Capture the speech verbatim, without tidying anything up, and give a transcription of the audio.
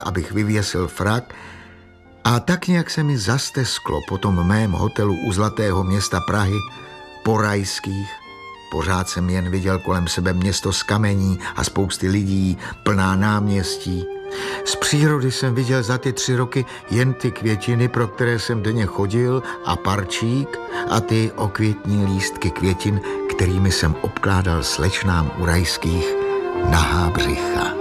abych vyvěsil frak, a tak nějak se mi zastesklo po tom mém hotelu u Zlatého města Prahy, po rajských. Pořád jsem jen viděl kolem sebe město z kamení a spousty lidí, plná náměstí. Z přírody jsem viděl za ty tři roky jen ty květiny, pro které jsem denně chodil, a parčík, a ty okvětní lístky květin, kterými jsem obkládal slečnám u rajských nahá břicha.